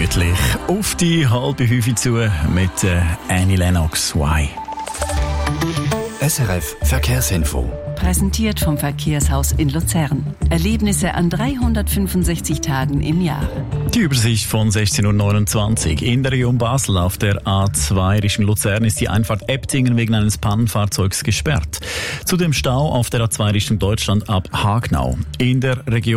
pünktlich auf die 4:30 zu mit Annie Lennox. Why? SRF Verkehrsinfo. Präsentiert vom Verkehrshaus in Luzern. Erlebnisse an 365 Tagen im Jahr. Die Übersicht von 16:29 Uhr. In der Region Basel auf der A2 Richtung Luzern ist die Einfahrt Ebtingen wegen eines Pannenfahrzeugs gesperrt. Zudem Stau auf der A2 Richtung Deutschland ab Hagnau. In der Region